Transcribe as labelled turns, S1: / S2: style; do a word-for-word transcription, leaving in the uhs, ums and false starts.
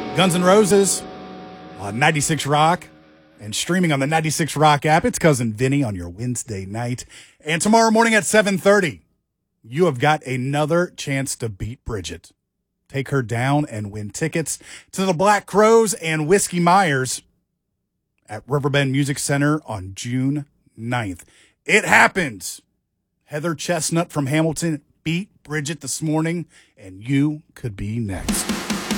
S1: Guns N' Roses on ninety-six Rock and streaming on the ninety-six Rock app. It's Cousin Vinny on your Wednesday night. And tomorrow morning at seven thirty, you have got another chance to beat Bridget. Take her down and win tickets to the Black Crowes and Whiskey Myers at Riverbend Music Center on June ninth. It happens. Heather Chestnut from Hamilton beat Bridget this morning, and you could be next.